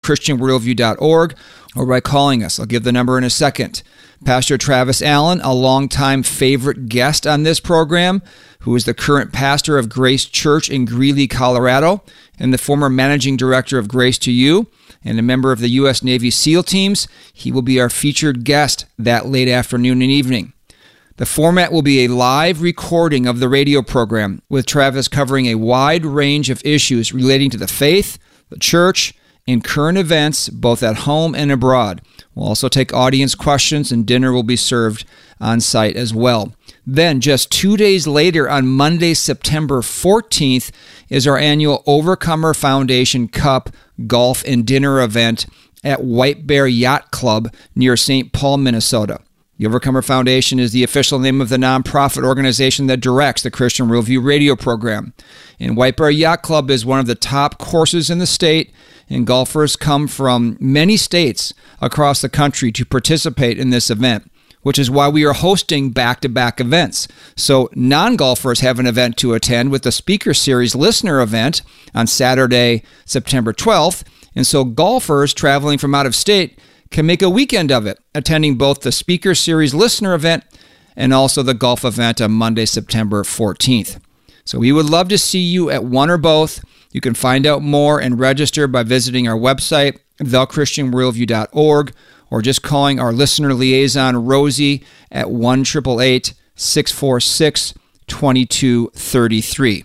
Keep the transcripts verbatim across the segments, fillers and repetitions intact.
christian worldview dot org or by calling us. I'll give the number in a second. Pastor Travis Allen, a longtime favorite guest on this program, who is the current pastor of Grace Church in Greeley, Colorado, and the former managing director of Grace to You, and a member of the U S Navy SEAL teams. He will be our featured guest that late afternoon and evening. The format will be a live recording of the radio program, with Travis covering a wide range of issues relating to the faith, the church, and current events, both at home and abroad. We'll also take audience questions, and dinner will be served on site as well. Then, just two days later, on Monday, September fourteenth, is our annual Overcomer Foundation Cup Golf and Dinner event at White Bear Yacht Club near Saint Paul, Minnesota. The Overcomer Foundation is the official name of the nonprofit organization that directs the Christian Worldview radio program. And White Bear Yacht Club is one of the top courses in the state, and golfers come from many states across the country to participate in this event, which is why we are hosting back-to-back events. So non-golfers have an event to attend with the Speaker Series listener event on Saturday, September twelfth, and so golfers traveling from out of state can make a weekend of it, attending both the Speaker Series listener event and also the golf event on Monday, September fourteenth. So we would love to see you at one or both. You can find out more and register by visiting our website, the christian worldview dot org, or just calling our listener liaison, Rosie, at one eight eight eight, six four six, two two three three.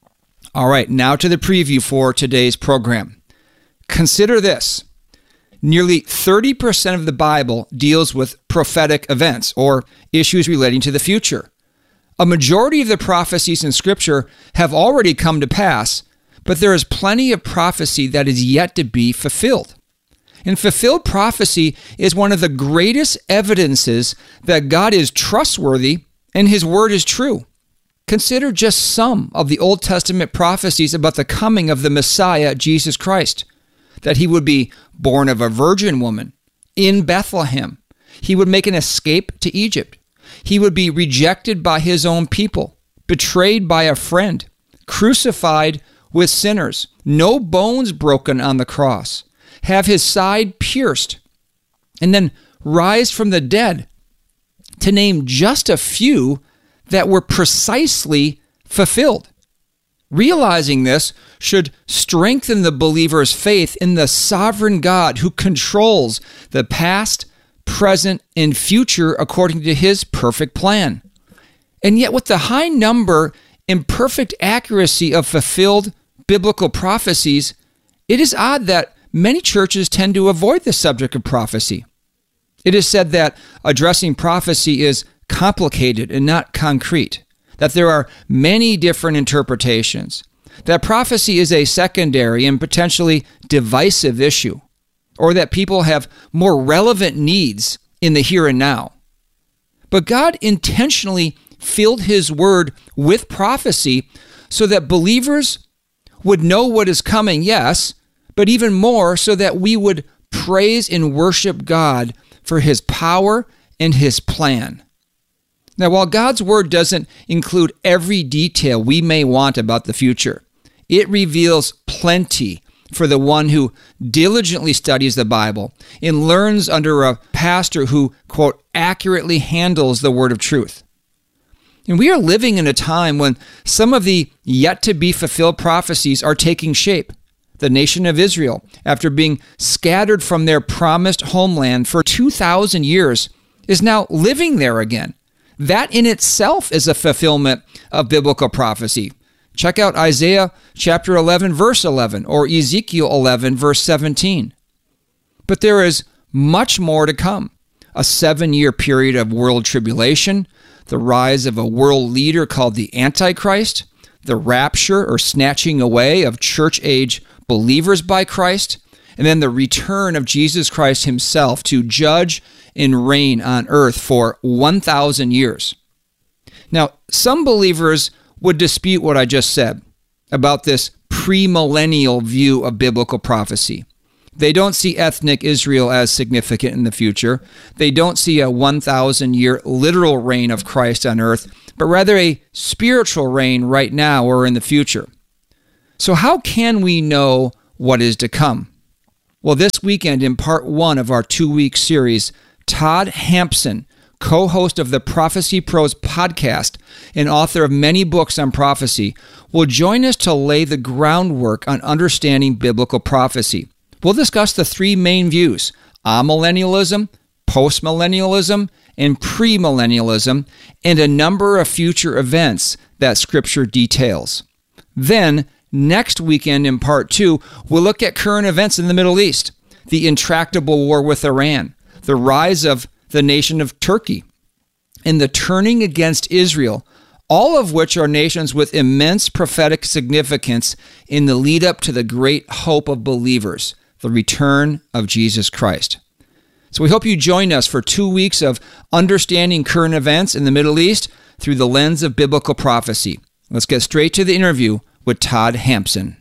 All right, now to the preview for today's program. Consider this. Nearly thirty percent of the Bible deals with prophetic events or issues relating to the future. A majority of the prophecies in Scripture have already come to pass, but there is plenty of prophecy that is yet to be fulfilled. And fulfilled prophecy is one of the greatest evidences that God is trustworthy and His Word is true. Consider just some of the Old Testament prophecies about the coming of the Messiah, Jesus Christ. That He would be born of a virgin woman in Bethlehem. He would make an escape to Egypt. He would be rejected by His own people, betrayed by a friend, crucified with sinners, no bones broken on the cross, have His side pierced, and then rise from the dead, to name just a few that were precisely fulfilled. Realizing this should strengthen the believer's faith in the sovereign God who controls the past, present, and future according to His perfect plan. And yet with the high number and perfect accuracy of fulfilled biblical prophecies, it is odd that many churches tend to avoid the subject of prophecy. It is said that addressing prophecy is complicated and not concrete, that there are many different interpretations, that prophecy is a secondary and potentially divisive issue, or that people have more relevant needs in the here and now. But God intentionally filled His Word with prophecy so that believers would know what is coming, yes, but even more so that we would praise and worship God for His power and His plan. Now, while God's Word doesn't include every detail we may want about the future, it reveals plenty for the one who diligently studies the Bible and learns under a pastor who, quote, accurately handles the word of truth. And we are living in a time when some of the yet-to-be-fulfilled prophecies are taking shape. The nation of Israel, after being scattered from their promised homeland for two thousand years, is now living there again. That in itself is a fulfillment of biblical prophecy. Check out Isaiah chapter eleven, verse eleven, or Ezekiel eleven, verse seventeen. But there is much more to come. A seven-year period of world tribulation, the rise of a world leader called the Antichrist, the rapture or snatching away of church-age believers by Christ, and then the return of Jesus Christ Himself to judge and reign on earth for one thousand years. Now, some believers would dispute what I just said about this premillennial view of biblical prophecy. They don't see ethnic Israel as significant in the future. They don't see a one thousand year literal reign of Christ on earth, but rather a spiritual reign right now or in the future. So how can we know what is to come? Well, this weekend in part one of our two-week series, Todd Hampson, co-host of the Prophecy Pros podcast and author of many books on prophecy, will join us to lay the groundwork on understanding biblical prophecy. We'll discuss the three main views: amillennialism, postmillennialism, and premillennialism, and a number of future events that Scripture details. Then, next weekend in part two, we'll look at current events in the Middle East, the intractable war with Iran, the rise of the nation of Turkey, and the turning against Israel, all of which are nations with immense prophetic significance in the lead up to the great hope of believers, the return of Jesus Christ. So we hope you join us for two weeks of understanding current events in the Middle East through the lens of biblical prophecy. Let's get straight to the interview with Todd Hampson.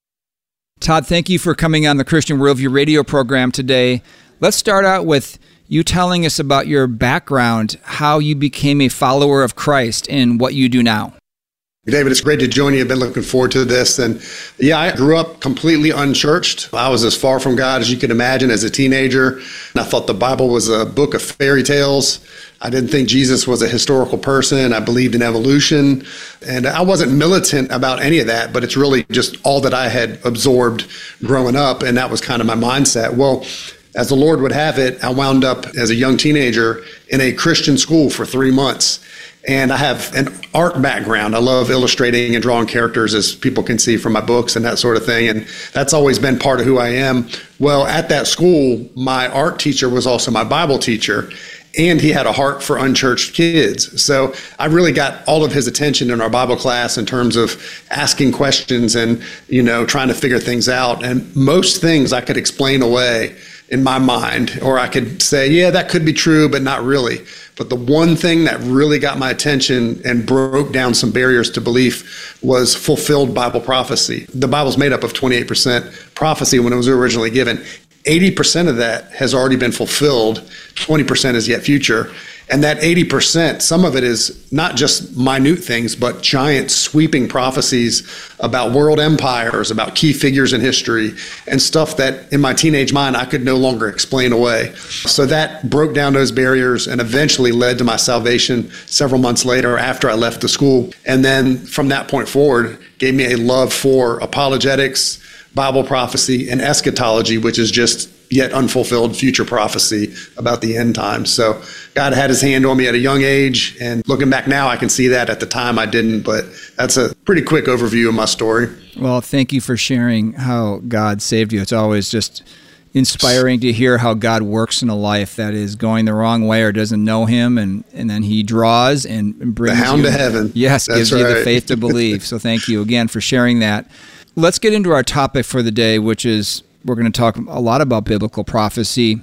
Todd, thank you for coming on the Christian Worldview radio program today. Let's start out with you telling us about your background, how you became a follower of Christ, and what you do now. David, it's great to join you. I've been looking forward to this. And yeah, I grew up completely unchurched. I was as far from God as you could imagine as a teenager. And I thought the Bible was a book of fairy tales. I didn't think Jesus was a historical person. I believed in evolution. And I wasn't militant about any of that, but it's really just all that I had absorbed growing up. And that was kind of my mindset. Well, as the Lord would have it, I wound up as a young teenager in a Christian school for three months. And I have an art background. I love illustrating and drawing characters, as people can see from my books and that sort of thing. And that's always been part of who I am. Well, at that school, my art teacher was also my Bible teacher, and he had a heart for unchurched kids. So I really got all of his attention in our Bible class in terms of asking questions and, you know, trying to figure things out. And most things I could explain away in my mind, or I could say, yeah, that could be true, but not really. But the one thing that really got my attention and broke down some barriers to belief was fulfilled Bible prophecy. The Bible's made up of twenty-eight percent prophecy when it was originally given. eighty percent of that has already been fulfilled. twenty percent is yet future. And that eighty percent, some of it is not just minute things, but giant sweeping prophecies about world empires, about key figures in history, and stuff that in my teenage mind I could no longer explain away. So that broke down those barriers and eventually led to my salvation several months later after I left the school. And then from that point forward, gave me a love for apologetics, Bible prophecy, and eschatology, which is just yet unfulfilled future prophecy about the end times. So God had his hand on me at a young age, and looking back now, I can see that at the time I didn't, but that's a pretty quick overview of my story. Well, thank you for sharing how God saved you. It's always just inspiring to hear how God works in a life that is going the wrong way or doesn't know him, and, and then he draws and, and brings the hound you, to heaven. Yes, that's gives right. you the faith to believe. So thank you again for sharing that. Let's get into our topic for the day, which is we're going to talk a lot about biblical prophecy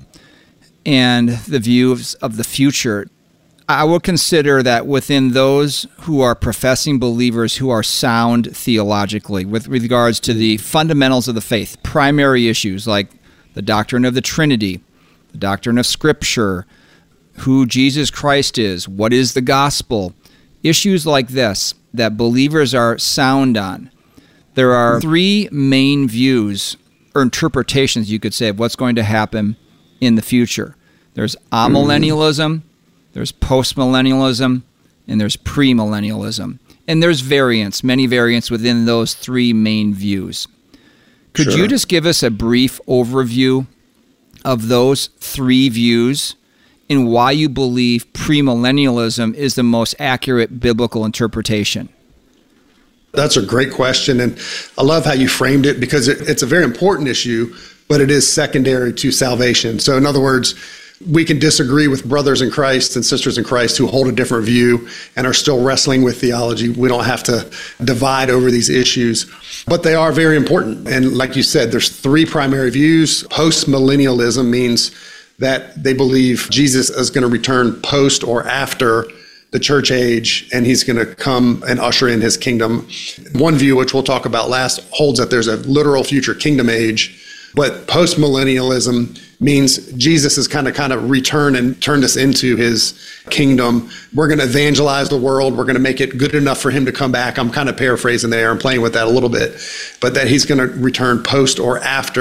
and the views of the future. I would consider that within those who are professing believers who are sound theologically with regards to the fundamentals of the faith, primary issues like the doctrine of the Trinity, the doctrine of Scripture, who Jesus Christ is, what is the gospel, issues like this that believers are sound on. There are three main views or interpretations, you could say, of what's going to happen in the future. There's amillennialism, there's postmillennialism, and there's premillennialism. And there's variants, many variants within those three main views. Could Sure. you just give us a brief overview of those three views and why you believe premillennialism is the most accurate biblical interpretation? That's a great question, and I love how you framed it because it, it's a very important issue, but it is secondary to salvation. So in other words, we can disagree with brothers in Christ and sisters in Christ who hold a different view and are still wrestling with theology. We don't have to divide over these issues, but they are very important. And like you said, there's three primary views. Post-millennialism means that they believe Jesus is going to return post or after the church age, and he's going to come and usher in his kingdom. One view, which we'll talk about last, holds that there's a literal future kingdom age, but post-millennialism means Jesus is kind of kind of return and turn us into his kingdom. We're going to evangelize the world. We're going to make it good enough for him to come back. I'm kind of paraphrasing there and playing with that a little bit, but that he's going to return post or after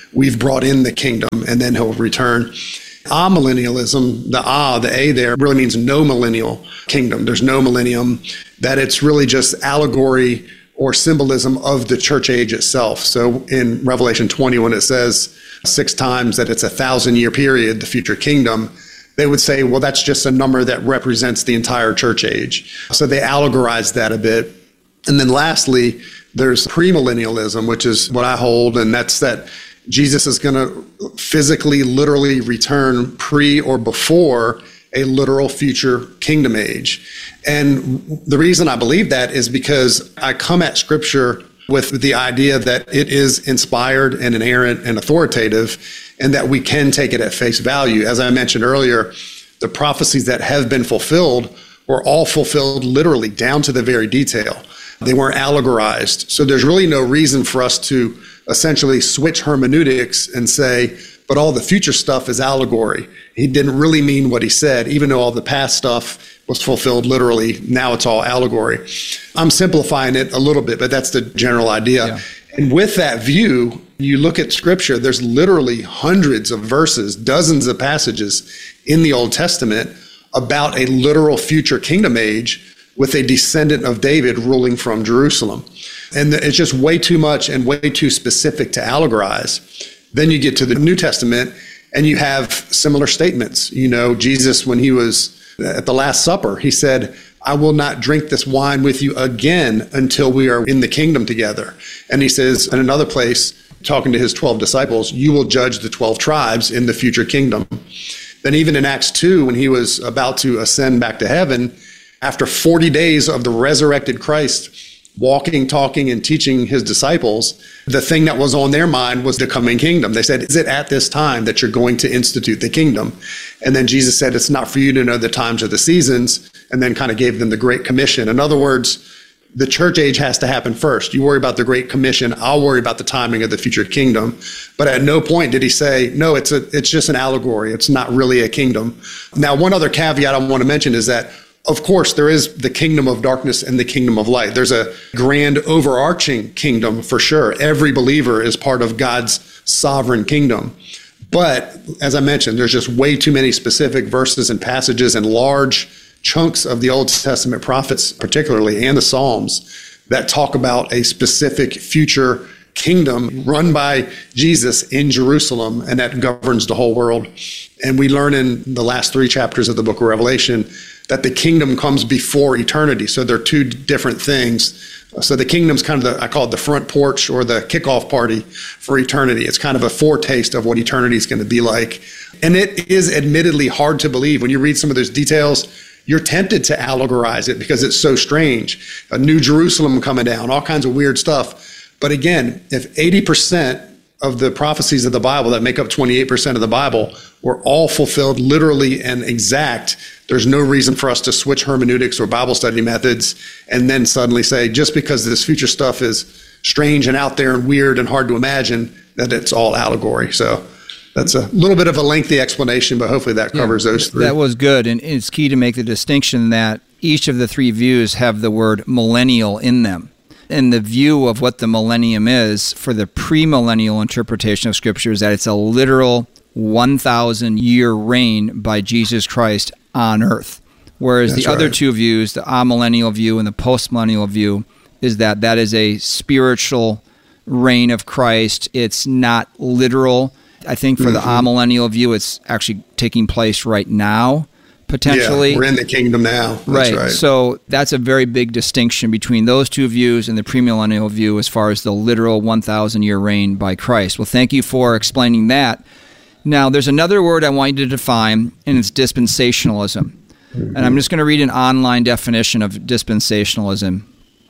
we've brought in the kingdom and then he'll return. Amillennialism, the ah, the A there really means no millennial kingdom. There's no millennium, that it's really just allegory or symbolism of the church age itself. So in Revelation twenty, when it says six times that it's a thousand year period, the future kingdom, they would say, well, that's just a number that represents the entire church age. So they allegorize that a bit. And then lastly, there's premillennialism, which is what I hold, and that's that Jesus is going to physically, literally return pre or before a literal future kingdom age. And the reason I believe that is because I come at Scripture with the idea that it is inspired and inerrant and authoritative, and that we can take it at face value. As I mentioned earlier, the prophecies that have been fulfilled were all fulfilled literally down to the very detail. They weren't allegorized. So there's really no reason for us to essentially switch hermeneutics and say, but all the future stuff is allegory. He didn't really mean what he said, even though all the past stuff was fulfilled literally. Now it's all allegory. I'm simplifying it a little bit, but that's the general idea. Yeah. And with that view, you look at Scripture, there's literally hundreds of verses, dozens of passages in the Old Testament about a literal future kingdom age with a descendant of David ruling from Jerusalem. And it's just way too much and way too specific to allegorize. Then you get to the New Testament and you have similar statements. You know, Jesus, when he was at the Last Supper, he said, I will not drink this wine with you again until we are in the kingdom together. And he says in another place, talking to his twelve disciples, you will judge the twelve tribes in the future kingdom. Then even in Acts two, when he was about to ascend back to heaven, after forty days of the resurrected Christ walking, talking, and teaching his disciples, the thing that was on their mind was the coming kingdom. They said, is it at this time that you're going to institute the kingdom? And then Jesus said, it's not for you to know the times or the seasons, and then kind of gave them the Great Commission. In other words, the church age has to happen first. You worry about the Great Commission. I'll worry about the timing of the future kingdom. But at no point did he say, no, it's a, it's just an allegory. It's not really a kingdom. Now, one other caveat I want to mention is that, of course, there is the kingdom of darkness and the kingdom of light. There's a grand overarching kingdom for sure. Every believer is part of God's sovereign kingdom. But as I mentioned, there's just way too many specific verses and passages and large chunks of the Old Testament prophets, particularly, and the Psalms, that talk about a specific future kingdom run by Jesus in Jerusalem, and that governs the whole world. And we learn in the last three chapters of the book of Revelation that the kingdom comes before eternity. So they're two different things. So the kingdom's kind of the, I call it the front porch or the kickoff party for eternity. It's kind of a foretaste of what eternity is going to be like. And it is admittedly hard to believe. When you read some of those details, you're tempted to allegorize it because it's so strange. A new Jerusalem coming down, all kinds of weird stuff. But again, if eighty percent of the prophecies of the Bible that make up twenty-eight percent of the Bible were all fulfilled literally and exact, there's no reason for us to switch hermeneutics or Bible study methods and then suddenly say, just because this future stuff is strange and out there and weird and hard to imagine, that it's all allegory. So that's a little bit of a lengthy explanation, but hopefully that covers yeah, those three. That was good. And it's key to make the distinction that each of the three views have the word millennial in them. And the view of what the millennium is for the premillennial interpretation of Scripture is that it's a literal one thousand year reign by Jesus Christ on earth. Whereas That's the right. other two views, the amillennial view and the postmillennial view, is that that is a spiritual reign of Christ. It's not literal. I think for mm-hmm. the amillennial view, it's actually taking place right now, potentially. Yeah, we're in the kingdom now. That's right. right. So that's a very big distinction between those two views and the premillennial view as far as the literal one thousand year reign by Christ. Well, thank you for explaining that. Now, there's another word I want you to define, and it's dispensationalism. Mm-hmm. And I'm just going to read an online definition of dispensationalism.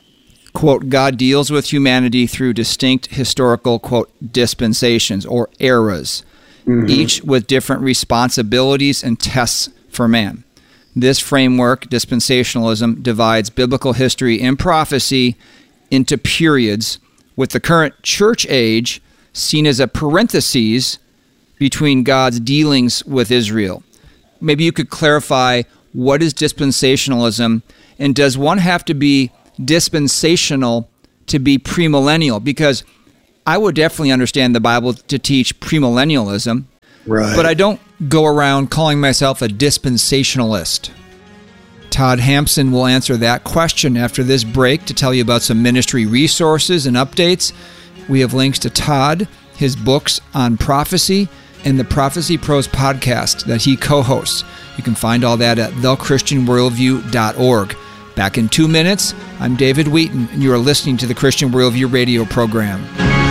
Quote, God deals with humanity through distinct historical, quote, dispensations or eras, mm-hmm. each with different responsibilities and tests for man. This framework, dispensationalism, divides biblical history and prophecy into periods, with the current church age seen as a parenthesis between God's dealings with Israel. Maybe you could clarify, what is dispensationalism, and does one have to be dispensational to be premillennial? Because I would definitely understand the Bible to teach premillennialism, right. but I don't go around calling myself a dispensationalist. Todd Hampson will answer that question after this break to tell you about some ministry resources and updates. We have links to Todd, his books on prophecy, and the Prophecy Pros podcast that he co-hosts. You can find all that at the christian worldview dot org. Back in two minutes, I'm David Wheaton, and you are listening to the Christian Worldview radio program.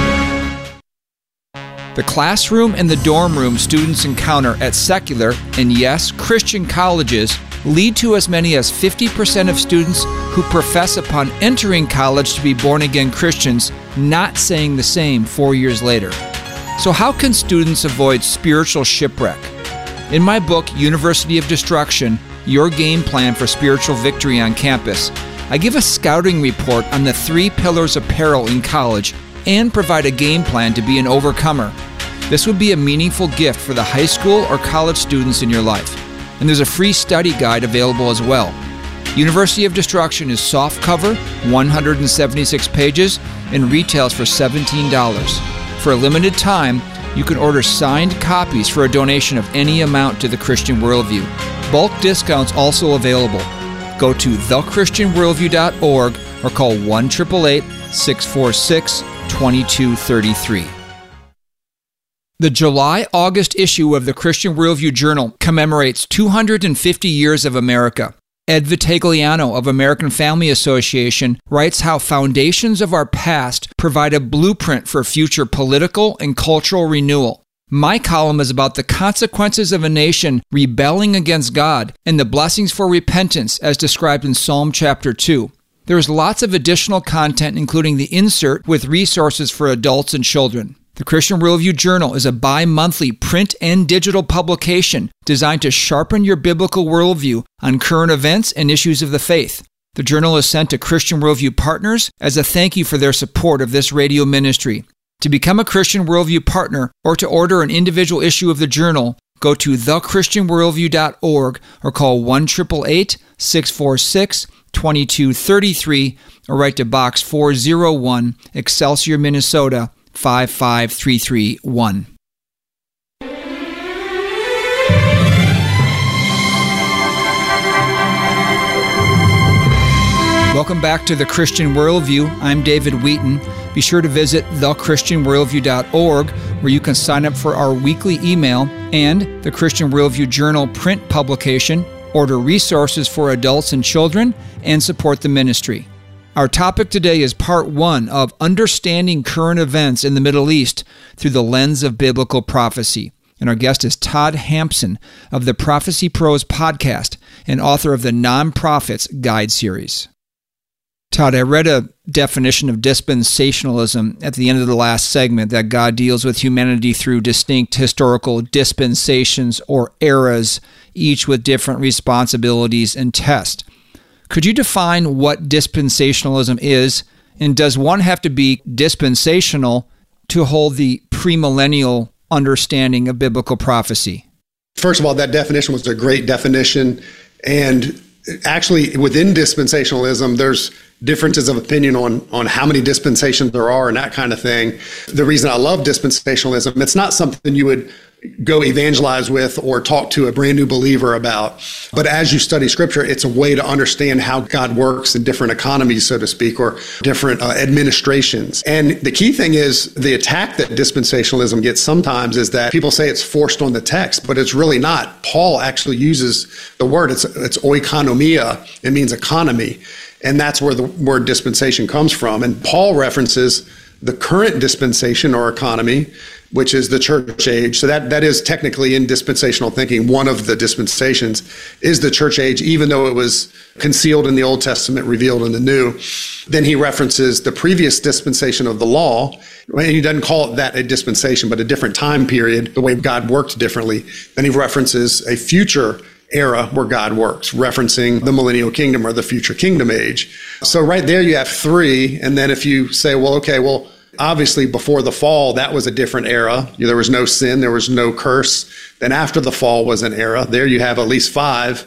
The classroom and the dorm room students encounter at secular and, yes, Christian colleges lead to as many as fifty percent of students who profess upon entering college to be born-again Christians not saying the same four years later. So how can students avoid spiritual shipwreck? In my book, University of Destruction, Your Game Plan for Spiritual Victory on Campus, I give a scouting report on the three pillars of peril in college and provide a game plan to be an overcomer. This would be a meaningful gift for the high school or college students in your life. And there's a free study guide available as well. University of Destruction is softcover, one hundred seventy-six pages, and retails for seventeen dollars. For a limited time, you can order signed copies for a donation of any amount to the Christian Worldview. Bulk discounts also available. Go to the christian worldview dot org or call one eight eight eight, six four six, two two three three. The July-August issue of the Christian Worldview Journal commemorates two hundred fifty years of America. Ed Vitagliano of American Family Association writes how foundations of our past provide a blueprint for future political and cultural renewal. My column is about the consequences of a nation rebelling against God and the blessings for repentance as described in Psalm chapter two. There is lots of additional content, including the insert with resources for adults and children. The Christian Worldview Journal is a bi-monthly print and digital publication designed to sharpen your biblical worldview on current events and issues of the faith. The journal is sent to Christian Worldview partners as a thank you for their support of this radio ministry. To become a Christian Worldview partner or to order an individual issue of the journal, go to the christian worldview dot org or call one eight eight eight, six four six, two two three three or write to Box four oh one, Excelsior, Minnesota, five five three three one. Welcome back to The Christian Worldview. I'm David Wheaton. Be sure to visit the christian worldview dot org where you can sign up for our weekly email and the Christian Worldview Journal print publication, order resources for adults and children, and support the ministry. Our topic today is part one of Understanding Current Events in the Middle East Through the Lens of Biblical Prophecy. And our guest is Todd Hampson of the Prophecy Pros podcast and author of the Non-Prophets Guide series. Todd, I read a definition of dispensationalism at the end of the last segment, that God deals with humanity through distinct historical dispensations or eras, each with different responsibilities and tests. Could you define what dispensationalism is, and does one have to be dispensational to hold the premillennial understanding of biblical prophecy? First of all, that definition was a great definition, and actually within dispensationalism, there's differences of opinion on, on how many dispensations there are and that kind of thing. The reason I love dispensationalism, it's not something you would go evangelize with or talk to a brand new believer about. But as you study scripture, it's a way to understand how God works in different economies, so to speak, or different uh, administrations. And the key thing is the attack that dispensationalism gets sometimes is that people say it's forced on the text, but it's really not. Paul actually uses the word, it's, it's oikonomia. It means economy. And that's where the word dispensation comes from. And Paul references the current dispensation or economy, which is the church age. So that, that is technically in dispensational thinking, one of the dispensations is the church age, even though it was concealed in the Old Testament, revealed in the New. Then he references the previous dispensation of the law. And he doesn't call it that a dispensation, but a different time period, the way God worked differently. Then he references a future era where God works, referencing the millennial kingdom or the future kingdom age. So right there you have three. And then if you say, well, okay, well, obviously before the fall, that was a different era. There was no sin, there was no curse. Then after the fall was an era. There you have at least five.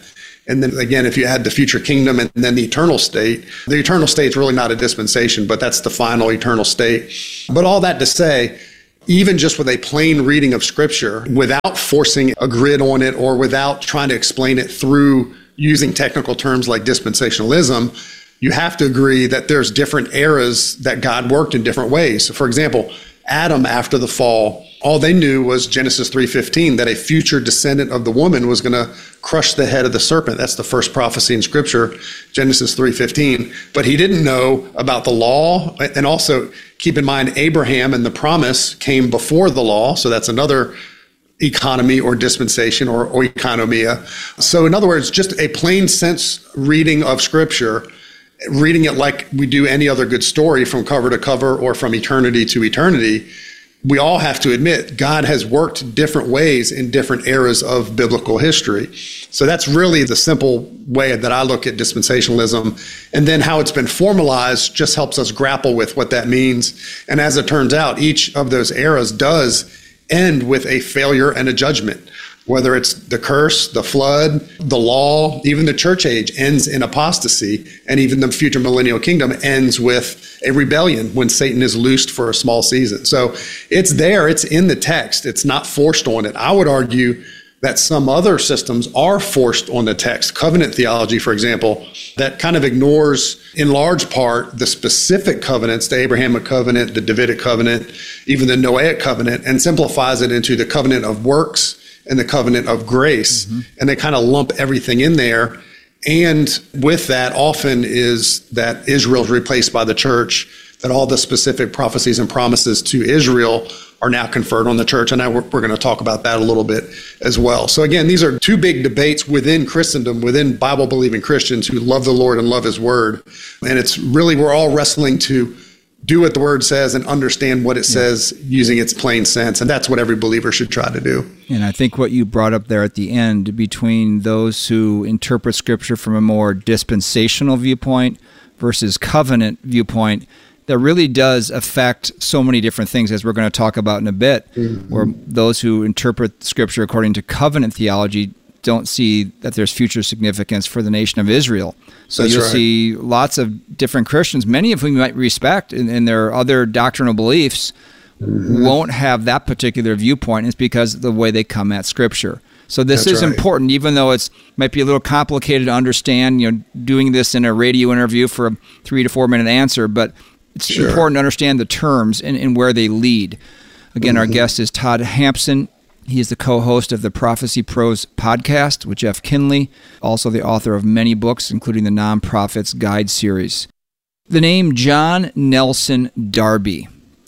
And then again, if you add the future kingdom and then the eternal state, the eternal state is really not a dispensation, but that's the final eternal state. But all that to say, even just with a plain reading of Scripture, without forcing a grid on it or without trying to explain it through using technical terms like dispensationalism, you have to agree that there's different eras that God worked in different ways. So for example, Adam, after the fall, all they knew was Genesis three fifteen, that a future descendant of the woman was going to crush the head of the serpent. That's the first prophecy in Scripture, Genesis three fifteen. But he didn't know about the law. And also, keep in mind, Abraham and the promise came before the law. So that's another economy or dispensation or oikonomia. So in other words, just a plain sense reading of Scripture, reading it like we do any other good story from cover to cover or from eternity to eternity, we all have to admit God has worked different ways in different eras of biblical history. So that's really the simple way that I look at dispensationalism. And then how it's been formalized just helps us grapple with what that means. And as it turns out, each of those eras does end with a failure and a judgment. Whether it's the curse, the flood, the law, even the church age ends in apostasy, and even the future millennial kingdom ends with a rebellion when Satan is loosed for a small season. So it's there, it's in the text, it's not forced on it. I would argue that some other systems are forced on the text. Covenant theology, for example, that kind of ignores, in large part, the specific covenants, the Abrahamic covenant, the Davidic covenant, even the Noahic covenant, and simplifies it into the covenant of works and the covenant of grace. Mm-hmm. And they kind of lump everything in there. And with that often is that Israel's replaced by the church, that all the specific prophecies and promises to Israel are now conferred on the church. And I, we're, we're going to talk about that a little bit as well. So again, these are two big debates within Christendom, within Bible-believing Christians who love the Lord and love His Word. And it's really, we're all wrestling to do what the Word says and understand what it yeah. says using its plain sense. And that's what every believer should try to do. And I think what you brought up there at the end, between those who interpret Scripture from a more dispensational viewpoint versus covenant viewpoint, that really does affect so many different things, as we're going to talk about in a bit, mm-hmm. where those who interpret Scripture according to covenant theology don't see that there's future significance for the nation of Israel. So That's you'll right. see lots of different Christians, many of whom you might respect in, in their other doctrinal beliefs, mm-hmm. won't have that particular viewpoint. It's because of the way they come at Scripture. So this That's is right. important, even though it's might be a little complicated to understand, you know, doing this in a radio interview for a three to four minute answer, but it's sure. important to understand the terms and, and where they lead. Again, mm-hmm. our guest is Todd Hampson. He is the co-host of the Prophecy Pros podcast with Jeff Kinley, also the author of many books, including the Nonprofits Guide series. The name John Nelson Darby.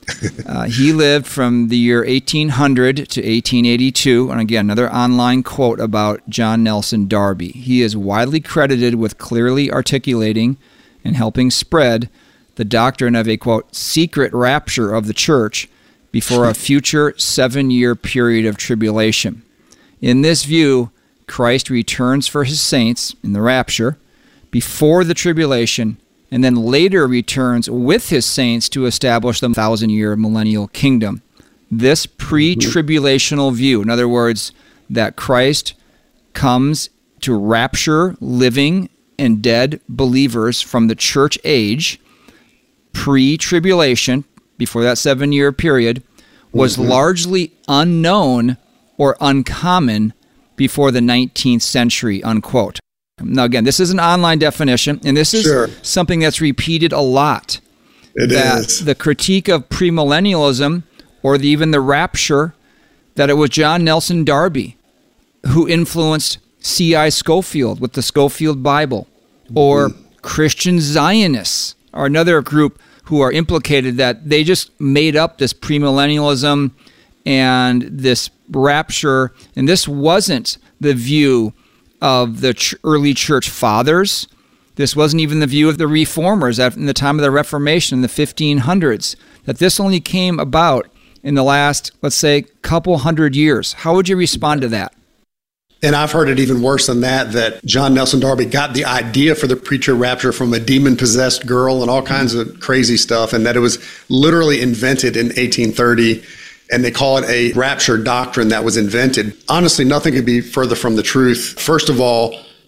Uh, he lived from the year eighteen hundred to eighteen eighty-two. And again, another online quote about John Nelson Darby. He is widely credited with clearly articulating and helping spread the doctrine of a, quote, secret rapture of the church before a future seven-year period of tribulation. In this view, Christ returns for His saints in the rapture before the tribulation, and then later returns with His saints to establish the thousand-year millennial kingdom. This pre-tribulational view, in other words, that Christ comes to rapture living and dead believers from the church age, pre-tribulation, before that seven-year period, was mm-hmm. largely unknown or uncommon before the nineteenth century, unquote. Now, again, this is an online definition, and this is sure. something that's repeated a lot. It that is. The critique of premillennialism, or the, even the rapture, that it was John Nelson Darby who influenced C I Scofield with the Scofield Bible, or mm-hmm. Christian Zionists, or another group who are implicated that they just made up this premillennialism and this rapture, and this wasn't the view of the ch- early church fathers. This wasn't even the view of the reformers in the time of the Reformation in the fifteen hundreds, that this only came about in the last, let's say, couple hundred years. How would you respond to that? And I've heard it even worse than that, that John Nelson Darby got the idea for the preacher rapture from a demon-possessed girl and all kinds of crazy stuff, and that it was literally invented in eighteen thirty, and they call it a rapture doctrine that was invented. Honestly, nothing could be further from the truth. First of all,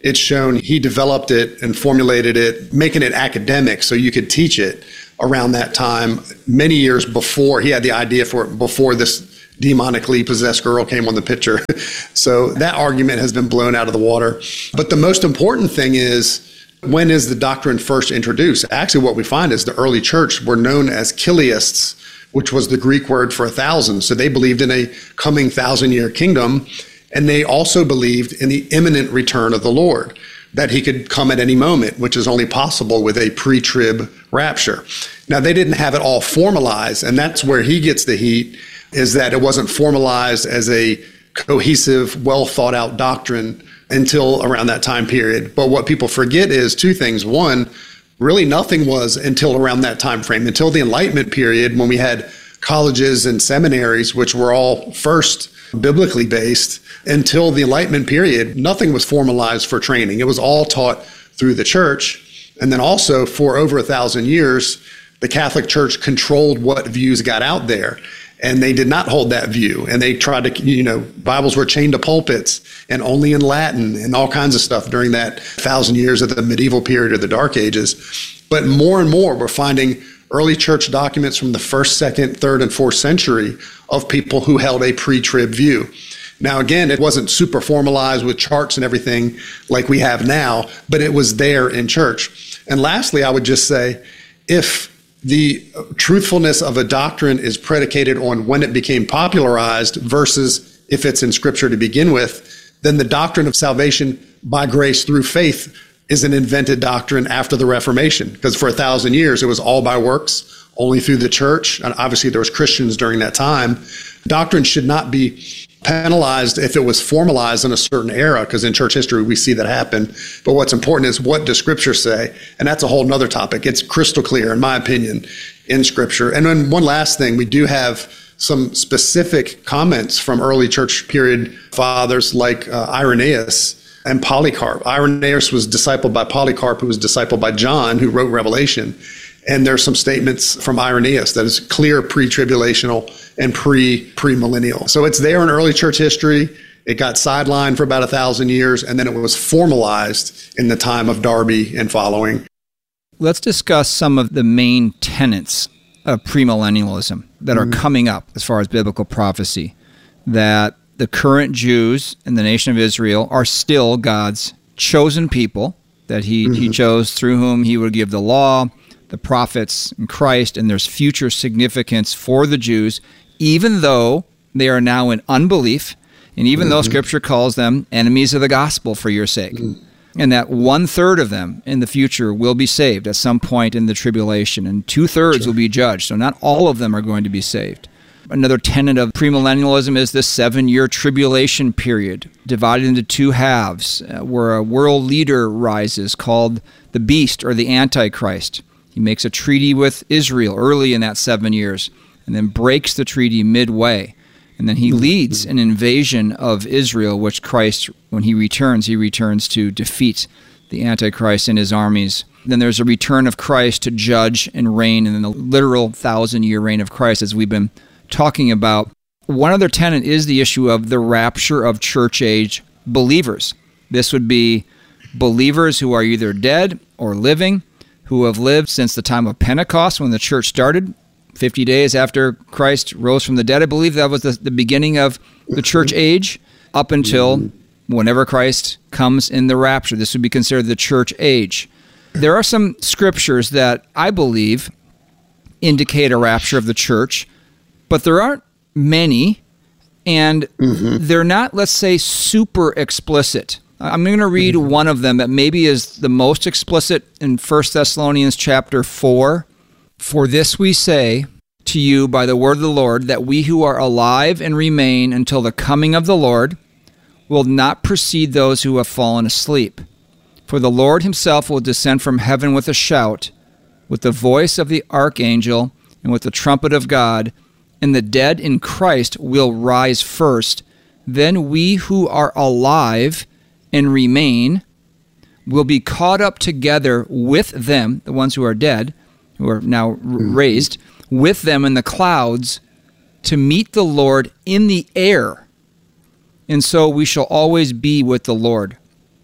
it's shown he developed it and formulated it, making it academic so you could teach it around that time, many years before he had the idea for it, before this demonically possessed girl came on the picture. So that argument has been blown out of the water. But the most important thing is, when is the doctrine first introduced? Actually, what we find is the early church were known as Chiliasts, which was the Greek word for a thousand. So they believed in a coming thousand-year kingdom, and they also believed in the imminent return of the Lord, that he could come at any moment, which is only possible with a pre-trib rapture. Now, they didn't have it all formalized, and that's where he gets the heat, is that it wasn't formalized as a cohesive, well-thought-out doctrine until around that time period. But what people forget is two things. One, really nothing was until around that time frame, until the Enlightenment period, when we had colleges and seminaries, which were all first biblically based. Until the Enlightenment period, nothing was formalized for training. It was all taught through the church. And then also, for over a thousand years, the Catholic Church controlled what views got out there. And they did not hold that view. And they tried to, you know, Bibles were chained to pulpits and only in Latin and all kinds of stuff during that thousand years of the medieval period or the Dark Ages. But more and more, we're finding early church documents from the first, second, third, and fourth century of people who held a pre-trib view. Now, again, it wasn't super formalized with charts and everything like we have now, but it was there in church. And lastly, I would just say, if the truthfulness of a doctrine is predicated on when it became popularized versus if it's in Scripture to begin with, then the doctrine of salvation by grace through faith is an invented doctrine after the Reformation. Because for a thousand years, it was all by works, only through the church. And obviously, there was Christians during that time. Doctrine should not be penalized if it was formalized in a certain era, because in church history, we see that happen. But what's important is, what does Scripture say? And that's a whole nother topic. It's crystal clear, in my opinion, in Scripture. And then one last thing, we do have some specific comments from early church period fathers like uh, Irenaeus and Polycarp. Irenaeus was discipled by Polycarp, who was discipled by John, who wrote Revelation. And there's some statements from Irenaeus that is clear pre-tribulational and pre, pre-millennial. So it's there in early church history. It got sidelined for about a thousand years, and then it was formalized in the time of Darby and following. Let's discuss some of the main tenets of premillennialism that are mm-hmm. coming up as far as biblical prophecy, that the current Jews in the nation of Israel are still God's chosen people, that he, mm-hmm. he chose, through whom he would give the law, the prophets, and Christ, and there's future significance for the Jews, even though they are now in unbelief, and even mm-hmm. though Scripture calls them enemies of the gospel for your sake. Mm-hmm. And that one-third of them in the future will be saved at some point in the tribulation, and two-thirds sure. will be judged. So not all of them are going to be saved. Another tenet of premillennialism is the seven-year tribulation period, divided into two halves, uh, where a world leader rises called the Beast or the Antichrist. He makes a treaty with Israel early in that seven years and then breaks the treaty midway. And then he leads an invasion of Israel, which Christ, when he returns, he returns to defeat the Antichrist and his armies. Then there's a return of Christ to judge and reign, and then the literal thousand-year reign of Christ, as we've been talking about. One other tenet is the issue of the rapture of church-age believers. This would be believers who are either dead or living, who have lived since the time of Pentecost when the church started, fifty days after Christ rose from the dead. I believe that was the, the beginning of the church age, up until whenever Christ comes in the rapture. This would be considered the church age. There are some scriptures that I believe indicate a rapture of the church, but there aren't many, and mm-hmm. they're not, let's say, super explicit. I'm going to read mm-hmm. one of them that maybe is the most explicit in First Thessalonians chapter four. For this we say to you by the word of the Lord, that we who are alive and remain until the coming of the Lord will not precede those who have fallen asleep. For the Lord himself will descend from heaven with a shout, with the voice of the archangel, and with the trumpet of God, and the dead in Christ will rise first. Then we who are alive and remain will be caught up together with them, the ones who are dead, who are now r- raised, with them in the clouds to meet the Lord in the air. And so we shall always be with the Lord.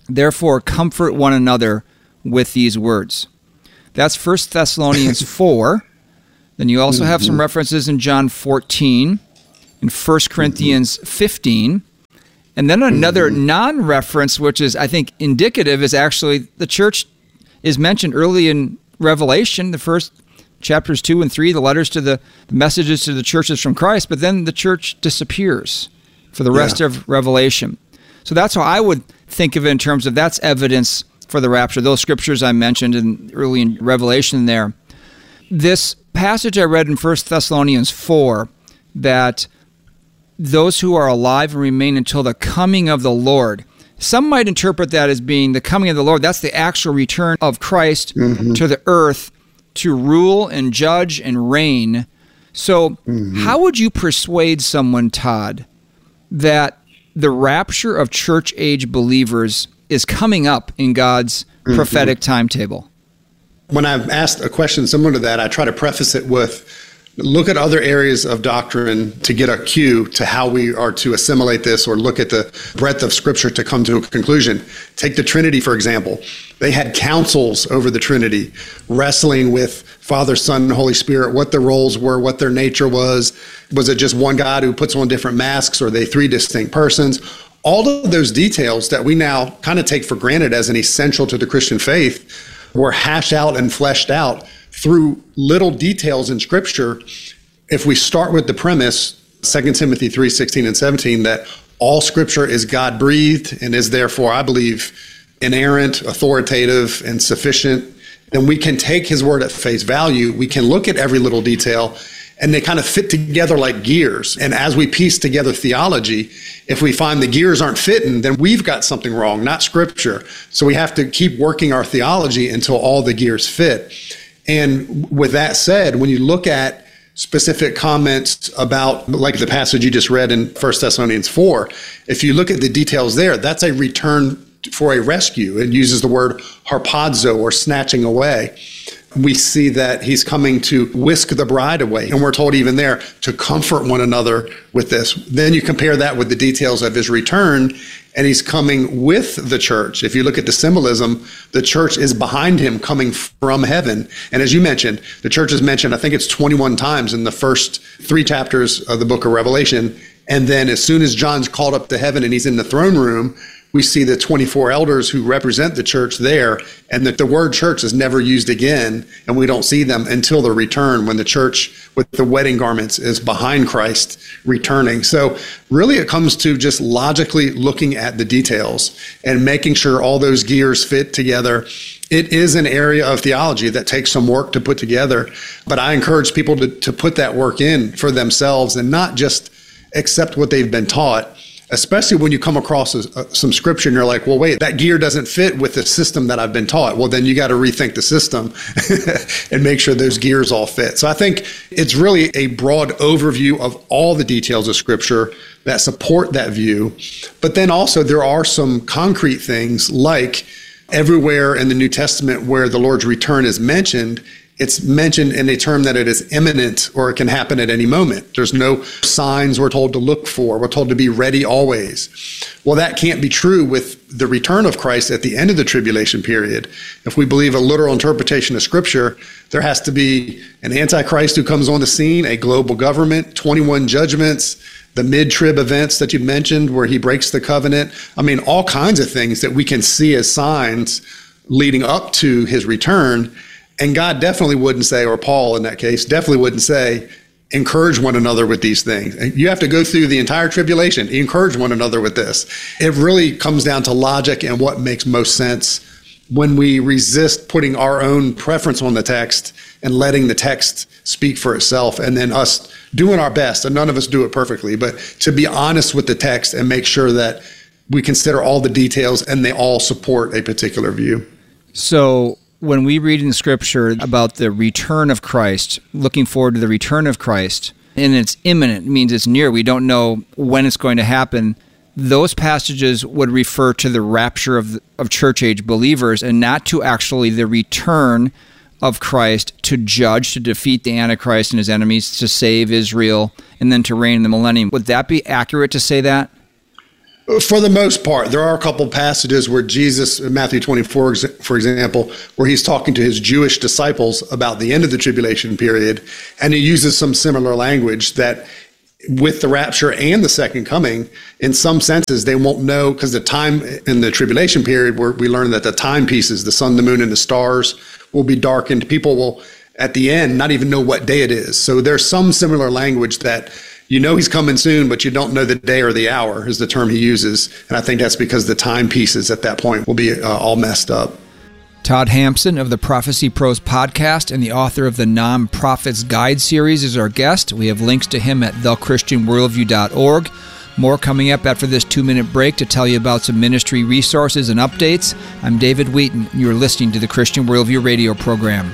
Therefore, comfort one another with these words. That's First Thessalonians four. Then you also have some references in John fourteen, in First Corinthians fifteen. And then another non-reference, which is, I think, indicative, is actually the church is mentioned early in Revelation, the first chapters two and three, the letters to the, the messages to the churches from Christ, but then the church disappears for the rest yeah. of Revelation. So that's how I would think of it in terms of that's evidence for the rapture, those scriptures I mentioned in early in Revelation there. This passage I read in First Thessalonians four, that those who are alive and remain until the coming of the Lord. Some might interpret that as being the coming of the Lord. That's the actual return of Christ mm-hmm. to the earth to rule and judge and reign. So mm-hmm. how would you persuade someone, Todd, that the rapture of church age believers is coming up in God's mm-hmm. prophetic timetable? When I've asked a question similar to that, I try to preface it with, look at other areas of doctrine to get a cue to how we are to assimilate this or look at the breadth of Scripture to come to a conclusion. Take the Trinity, for example. They had councils over the Trinity, wrestling with Father, Son, and Holy Spirit, what their roles were, what their nature was. Was it just one God who puts on different masks, or are they three distinct persons? All of those details that we now kind of take for granted as an essential to the Christian faith were hashed out and fleshed out through little details in Scripture. If we start with the premise, Second Timothy three, sixteen and seventeen, that all Scripture is God-breathed and is therefore, I believe, inerrant, authoritative, and sufficient, then we can take his word at face value. We can look at every little detail, and they kind of fit together like gears. And as we piece together theology, if we find the gears aren't fitting, then we've got something wrong, not Scripture. So we have to keep working our theology until all the gears fit. And with that said, when you look at specific comments about, like the passage you just read in First Thessalonians four, if you look at the details there, that's a return for a rescue. It uses the word harpazo, or snatching away. We see that he's coming to whisk the bride away. And we're told even there to comfort one another with this. Then you compare that with the details of his return, and he's coming with the church. If you look at the symbolism, the church is behind him coming from heaven. And as you mentioned, the church is mentioned, I think it's twenty-one times in the first three chapters of the book of Revelation. And then as soon as John's called up to heaven and he's in the throne room, we see the twenty-four elders who represent the church there, and that the word church is never used again, and we don't see them until the return, when the church with the wedding garments is behind Christ returning. So really it comes to just logically looking at the details and making sure all those gears fit together. It is an area of theology that takes some work to put together, but I encourage people to, to put that work in for themselves and not just accept what they've been taught, especially when you come across a, a, some scripture and you're like, well, wait, that gear doesn't fit with the system that I've been taught. Well, then you got to rethink the system and make sure those gears all fit. So I think it's really a broad overview of all the details of Scripture that support that view. But then also there are some concrete things, like everywhere in the New Testament where the Lord's return is mentioned, it's mentioned in a term that it is imminent, or it can happen at any moment. There's no signs we're told to look for. We're told to be ready always. Well, that can't be true with the return of Christ at the end of the tribulation period. If we believe a literal interpretation of Scripture, there has to be an Antichrist who comes on the scene, a global government, twenty-one judgments, the mid-trib events that you mentioned where he breaks the covenant. I mean, all kinds of things that we can see as signs leading up to his return. And God definitely wouldn't say, or Paul in that case, definitely wouldn't say, encourage one another with these things. You have to go through the entire tribulation, encourage one another with this. It really comes down to logic and what makes most sense when we resist putting our own preference on the text and letting the text speak for itself, and then us doing our best. And none of us do it perfectly, but to be honest with the text and make sure that we consider all the details and they all support a particular view. So when we read in Scripture about the return of Christ, looking forward to the return of Christ, and it's imminent, it means it's near, we don't know when it's going to happen, those passages would refer to the rapture of, of church-age believers and not to actually the return of Christ to judge, to defeat the Antichrist and his enemies, to save Israel, and then to reign in the millennium. Would that be accurate to say that? For the most part, there are a couple passages where Jesus, in Matthew twenty-four, for example, where he's talking to his Jewish disciples about the end of the tribulation period, and he uses some similar language that with the rapture and the second coming, in some senses, they won't know, because the time in the tribulation period where we learn that the timepieces, the sun, the moon, and the stars will be darkened. People will, at the end, not even know what day it is. So there's some similar language that you know he's coming soon, but you don't know the day or the hour is the term he uses. And I think that's because the timepieces at that point will be uh, all messed up. Todd Hampson of the Prophecy Pros podcast and the author of the Non-Prophets Guide series is our guest. We have links to him at the christian worldview dot org. More coming up after this two-minute break to tell you about some ministry resources and updates. I'm David Wheaton, and you're listening to the Christian Worldview radio program.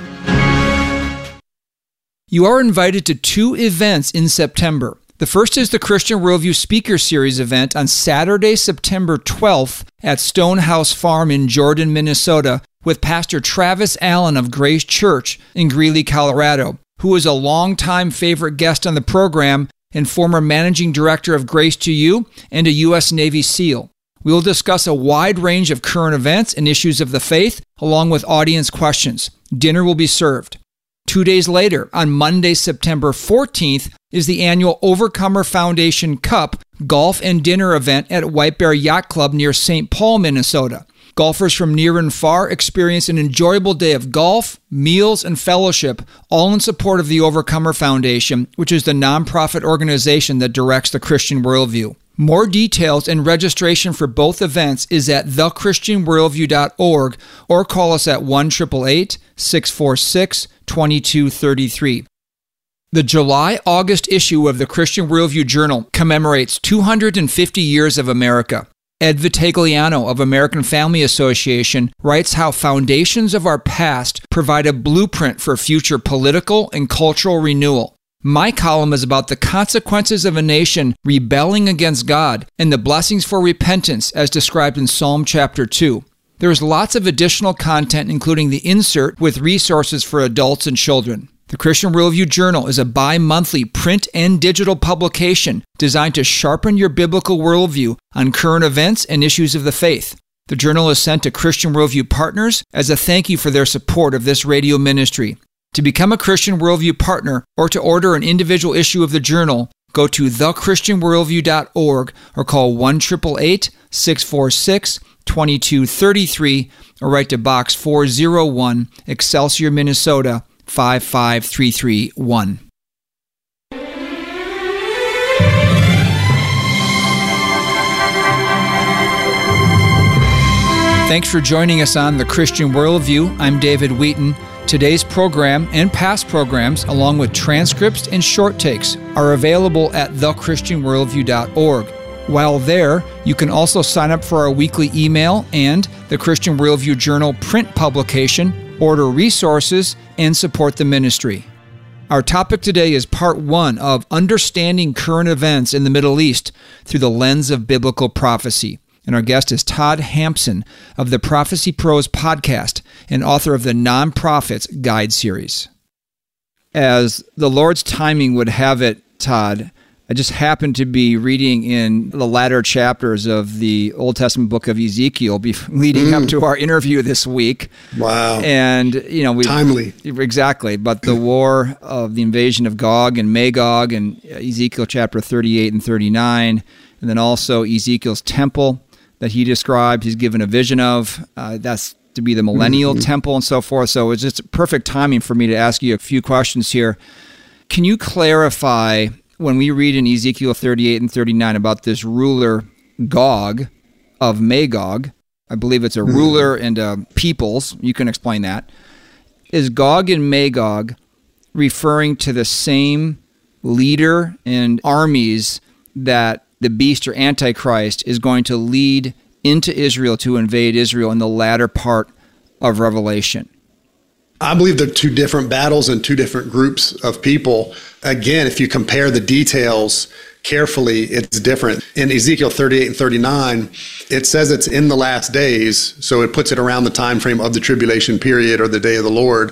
You are invited to two events in September. The first is the Christian Worldview Speaker Series event on Saturday, September twelfth at Stonehouse Farm in Jordan, Minnesota, with Pastor Travis Allen of Grace Church in Greeley, Colorado, who is a longtime favorite guest on the program and former managing director of Grace to You and a U S Navy SEAL. We will discuss a wide range of current events and issues of the faith, along with audience questions. Dinner will be served. Two days later, on Monday, September fourteenth, is the annual Overcomer Foundation Cup golf and dinner event at White Bear Yacht Club near Saint Paul, Minnesota. Golfers from near and far experience an enjoyable day of golf, meals, and fellowship, all in support of the Overcomer Foundation, which is the nonprofit organization that directs the Christian Worldview. More details and registration for both events is at the christian worldview dot org or call us at one eight eight eight, six four six, two two three three. The July-August issue of the Christian Worldview Journal commemorates two hundred fifty years of America. Ed Vitagliano of American Family Association writes how foundations of our past provide a blueprint for future political and cultural renewal. My column is about the consequences of a nation rebelling against God and the blessings for repentance as described in Psalm chapter two. There is lots of additional content, including the insert with resources for adults and children. The Christian Worldview Journal is a bi-monthly print and digital publication designed to sharpen your biblical worldview on current events and issues of the faith. The journal is sent to Christian Worldview partners as a thank you for their support of this radio ministry. To become a Christian Worldview partner or to order an individual issue of the journal, go to the christian worldview dot org or call one eight eight eight, six four six, two two three three or write to Box four oh one, Excelsior, Minnesota, five five three three one. Thanks for joining us on The Christian Worldview. I'm David Wheaton. Today's program and past programs, along with transcripts and short takes, are available at the christian worldview dot org. While there, you can also sign up for our weekly email and the Christian Worldview Journal print publication, order resources, and support the ministry. Our topic today is part one of Understanding Current Events in the Middle East through the Lens of Biblical Prophecy. And our guest is Todd Hampson of the Prophecy Pros podcast and author of the Non-Prophets Guide series. As the Lord's timing would have it, Todd, I just happened to be reading in the latter chapters of the Old Testament book of Ezekiel leading mm. up to our interview this week. Wow. And, you know, we timely. Exactly. But the war of the invasion of Gog and Magog and Ezekiel chapter thirty-eight and thirty-nine, and then also Ezekiel's temple that he described, he's given a vision of. Uh, that's to be the millennial mm-hmm. temple and so forth. So it's just perfect timing for me to ask you a few questions here. Can you clarify, when we read in Ezekiel thirty-eight and thirty-nine about this ruler Gog of Magog, I believe it's a mm-hmm. ruler and a peoples, you can explain that. Is Gog and Magog referring to the same leader and armies that the beast or Antichrist is going to lead into Israel to invade Israel in the latter part of Revelation? I believe they're two different battles and two different groups of people. Again, if you compare the details carefully, it's different. In Ezekiel thirty-eight and thirty-nine, it says it's in the last days, so it puts it around the time frame of the tribulation period or the day of the Lord.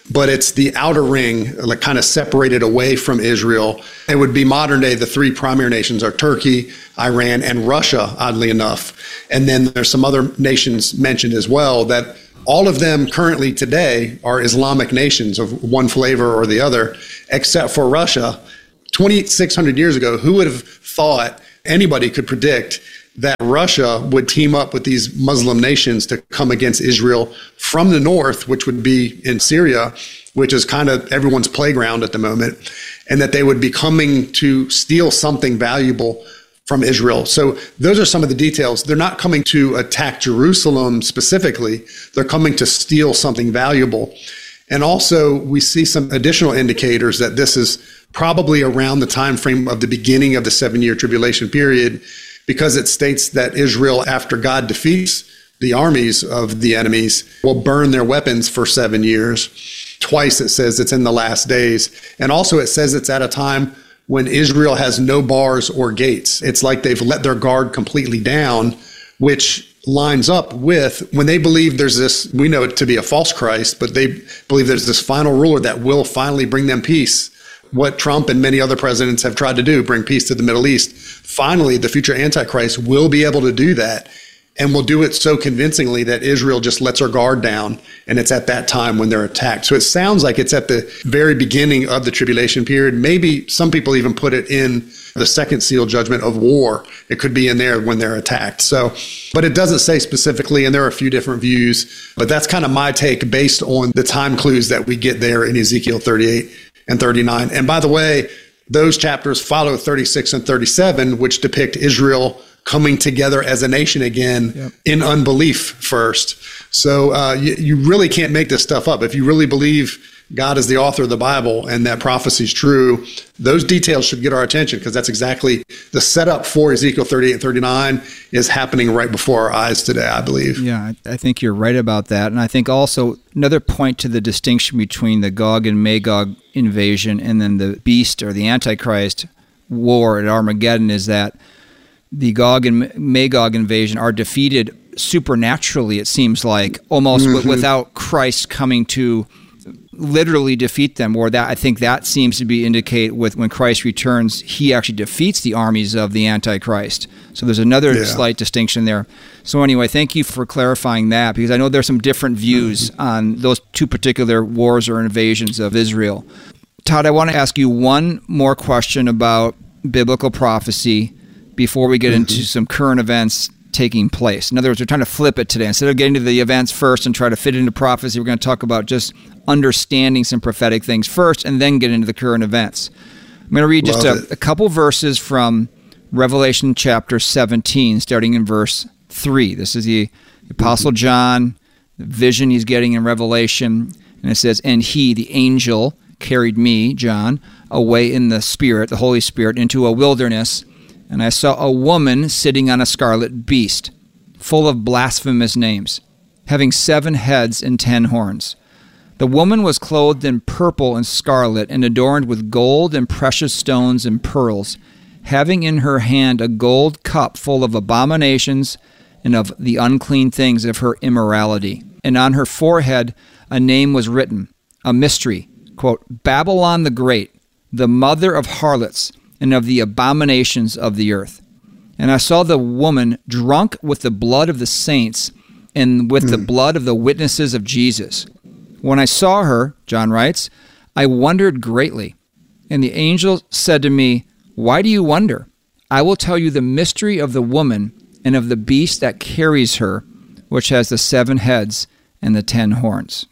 but it's the outer ring, like kind of separated away from Israel. It would be modern day. The three primary nations are Turkey, Iran, and Russia, oddly enough. And then there's some other nations mentioned as well that all of them currently today are Islamic nations of one flavor or the other, except for Russia. twenty-six hundred years ago, who would have thought anybody could predict that Russia would team up with these Muslim nations to come against Israel from the north, which would be in Syria, which is kind of everyone's playground at the moment, and that they would be coming to steal something valuable from Israel. So those are some of the details. They're not coming to attack Jerusalem specifically. They're coming to steal something valuable. And also, we see some additional indicators that this is probably around the time frame of the beginning of the seven-year tribulation period, because it states that Israel, after God defeats the armies of the enemies, will burn their weapons for seven years. Twice it says it's in the last days. And also it says it's at a time when Israel has no bars or gates. It's like they've let their guard completely down, which lines up with when they believe there's this, we know it to be a false Christ, but they believe there's this final ruler that will finally bring them peace. What Trump and many other presidents have tried to do, bring peace to the Middle East. Finally, the future Antichrist will be able to do that, and will do it so convincingly that Israel just lets her guard down, and it's at that time when they're attacked. So it sounds like it's at the very beginning of the tribulation period. Maybe some people even put it in the second seal judgment of war. It could be in there when they're attacked. So, but it doesn't say specifically, and there are a few different views, but that's kind of my take based on the time clues that we get there in Ezekiel thirty-eight and thirty-nine. And by the way, those chapters follow thirty-six and thirty-seven, which depict Israel coming together as a nation again. Yep. In unbelief first. So uh, you, you really can't make this stuff up. If you really believe God is the author of the Bible and that prophecy is true, those details should get our attention, because that's exactly the setup for Ezekiel thirty-eight and thirty-nine is happening right before our eyes today, I believe. Yeah, I think you're right about that. And I think also another point to the distinction between the Gog and Magog invasion and then the beast or the Antichrist war at Armageddon is that the Gog and Magog invasion are defeated supernaturally, it seems like, almost mm-hmm. without Christ coming to literally defeat them. Or that I think that seems to be indicate with when Christ returns, he actually defeats the armies of the Antichrist. So there's another yeah. slight distinction there. So anyway, thank you for clarifying that, because I know there's some different views mm-hmm. on those two particular wars or invasions of Israel. Todd, I want to ask you one more question about biblical prophecy before we get mm-hmm. into some current events taking place. In other words, we're trying to flip it today. Instead of getting to the events first and try to fit it into prophecy, we're going to talk about just understanding some prophetic things first and then get into the current events. I'm going to read just a, a couple verses from Revelation chapter seventeen, starting in verse three. This is the Apostle John, the vision he's getting in Revelation, and it says, "And he, the angel, carried me, John, away in the Spirit, the Holy Spirit, into a wilderness, and I saw a woman sitting on a scarlet beast, full of blasphemous names, having seven heads and ten horns. The woman was clothed in purple and scarlet, and adorned with gold and precious stones and pearls, having in her hand a gold cup full of abominations and of the unclean things of her immorality. And on her forehead a name was written, a mystery, quote, Babylon the Great, the mother of harlots, and of the abominations of the earth. And I saw the woman drunk with the blood of the saints and with mm. the blood of the witnesses of Jesus. When I saw her," John writes, "I wondered greatly. And the angel said to me, 'Why do you wonder? I will tell you the mystery of the woman and of the beast that carries her, which has the seven heads and the ten horns.'"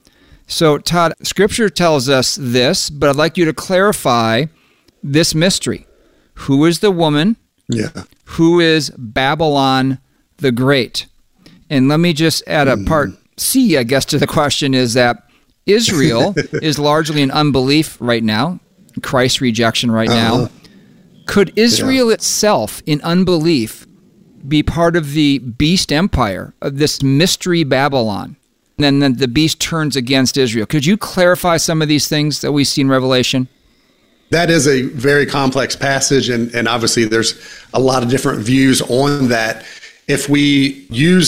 So, Todd, Scripture tells us this, but I'd like you to clarify this mystery. Who is the woman? Yeah. Who is Babylon the Great? And let me just add a part C, I guess, to the question is that Israel is largely in unbelief right now, Christ's rejection right uh-huh. now. Could Israel yeah. itself, in unbelief, be part of the beast empire, of this mystery Babylon? And then the beast turns against Israel. Could you clarify some of these things that we see in Revelation? That is a very complex passage, and, and obviously there's a lot of different views on that. If we use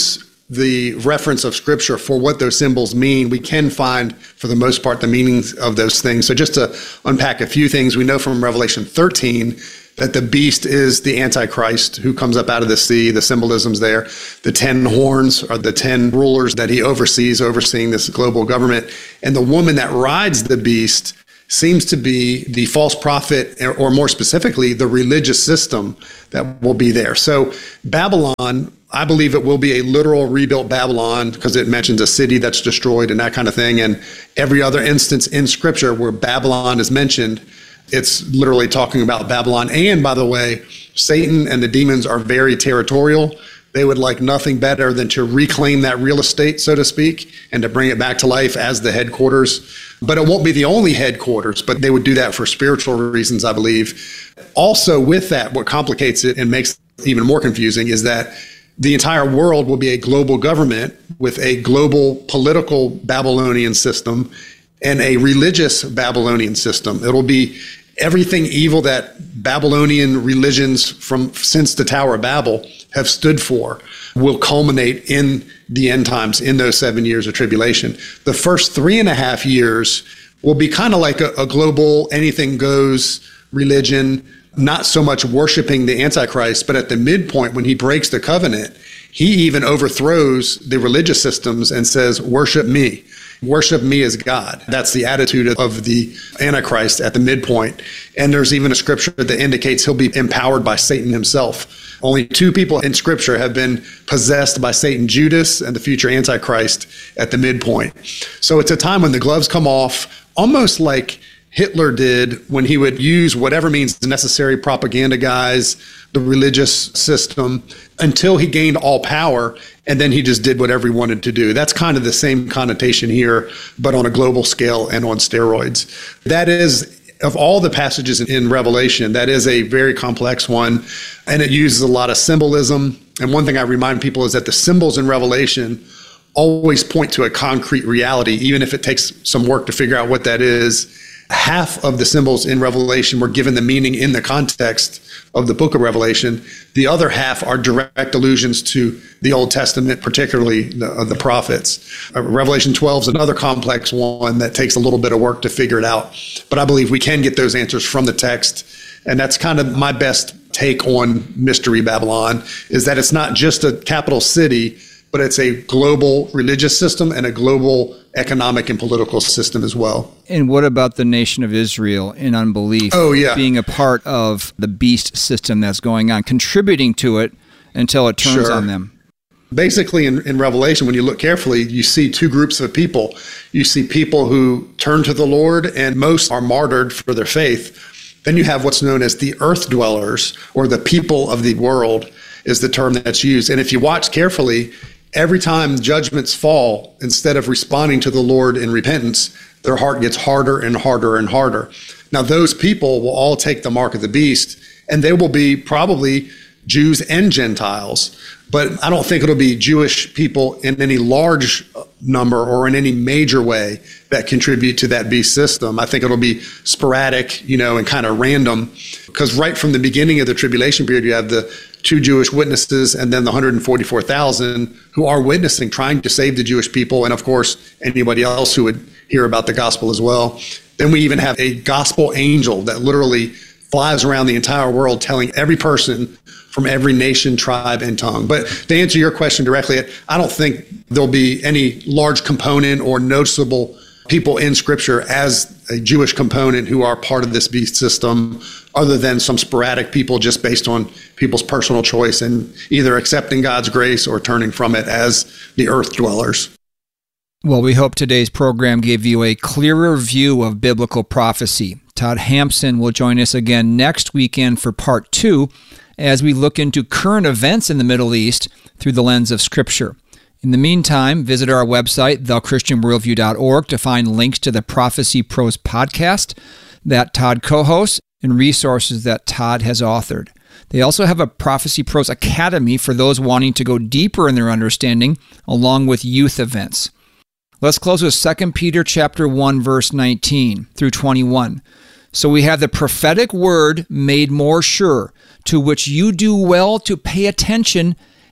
the reference of Scripture for what those symbols mean, we can find, for the most part, the meanings of those things. So just to unpack a few things, we know from Revelation thirteen that the beast is the Antichrist who comes up out of the sea. The symbolism's there. The ten horns are the ten rulers that he oversees, overseeing this global government. And the woman that rides the beast seems to be the false prophet, or more specifically, the religious system that will be there. So Babylon, I believe it will be a literal rebuilt Babylon, because it mentions a city that's destroyed and that kind of thing. And every other instance in Scripture where Babylon is mentioned, it's literally talking about Babylon. And by the way, Satan and the demons are very territorial. They would like nothing better than to reclaim that real estate, so to speak, and to bring it back to life as the headquarters. But it won't be the only headquarters, but they would do that for spiritual reasons, I believe. Also with that, what complicates it and makes it even more confusing is that the entire world will be a global government with a global political Babylonian system and a religious Babylonian system. It'll be everything evil that Babylonian religions from since the Tower of Babel have stood for will culminate in the end times, in those seven years of tribulation. The first three and a half years will be kind of like a, a global anything goes religion, not so much worshiping the Antichrist, but at the midpoint when he breaks the covenant, he even overthrows the religious systems and says, worship me. Worship me as God. That's the attitude of the Antichrist at the midpoint. And there's even a scripture that indicates he'll be empowered by Satan himself. Only two people in Scripture have been possessed by Satan, Judas and the future Antichrist at the midpoint. So it's a time when the gloves come off, almost like Hitler did when he would use whatever means necessary, propaganda guys, the religious system, until he gained all power, and then he just did whatever he wanted to do. That's kind of the same connotation here, but on a global scale and on steroids. That is, of all the passages in Revelation, that is a very complex one, and it uses a lot of symbolism. And one thing I remind people is that the symbols in Revelation always point to a concrete reality, even if it takes some work to figure out what that is. Half of the symbols in Revelation were given the meaning in the context of the book of Revelation. The other half are direct allusions to the Old Testament, particularly the, uh, the prophets. Uh, Revelation twelve is another complex one that takes a little bit of work to figure it out. But I believe we can get those answers from the text. And that's kind of my best take on Mystery Babylon, is that it's not just a capital city, but it's a global religious system and a global economic and political system as well. And what about the nation of Israel in unbelief? Oh, yeah. Being a part of the beast system that's going on, contributing to it until it turns Sure. on them. Basically, in, in Revelation, when you look carefully, you see two groups of people. You see people who turn to the Lord, and most are martyred for their faith. Then you have what's known as the earth dwellers, or the people of the world is the term that's used. And if you watch carefully, every time judgments fall, instead of responding to the Lord in repentance, their heart gets harder and harder and harder. Now, those people will all take the mark of the beast, and they will be probably Jews and Gentiles. But I don't think it'll be Jewish people in any large number or in any major way that contribute to that beast system. I think it'll be sporadic, you know, and kind of random, because right from the beginning of the tribulation period, you have the two Jewish witnesses and then the one hundred forty-four thousand who are witnessing, trying to save the Jewish people, and of course, anybody else who would hear about the gospel as well. Then we even have a gospel angel that literally flies around the entire world telling every person from every nation, tribe, and tongue. But to answer your question directly, I don't think there'll be any large component or noticeable people in Scripture as a Jewish component who are part of this beast system, other than some sporadic people just based on people's personal choice and either accepting God's grace or turning from it as the earth dwellers. Well, we hope today's program gave you a clearer view of biblical prophecy. Todd Hampson will join us again next weekend for part two as we look into current events in the Middle East through the lens of Scripture. In the meantime, visit our website, the christian worldview dot org, to find links to the Prophecy Pros podcast that Todd co-hosts and resources that Todd has authored. They also have a Prophecy Pros Academy for those wanting to go deeper in their understanding, along with youth events. Let's close with Second Peter chapter one, verse nineteen through twenty-one. So we have the prophetic word made more sure, to which you do well to pay attention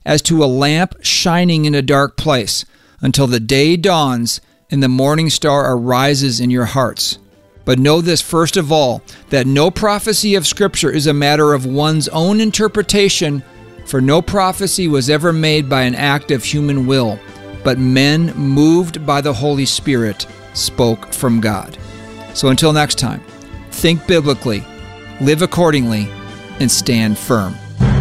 as to a lamp shining in a dark place, until the day dawns and the morning star arises in your hearts. But know this first of all, that no prophecy of Scripture is a matter of one's own interpretation, for no prophecy was ever made by an act of human will, but men moved by the Holy Spirit spoke from God. So until next time, think biblically, live accordingly, and stand firm.